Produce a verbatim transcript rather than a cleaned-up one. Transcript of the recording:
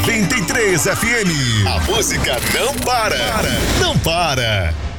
noventa e três F M. A música não para. Não para.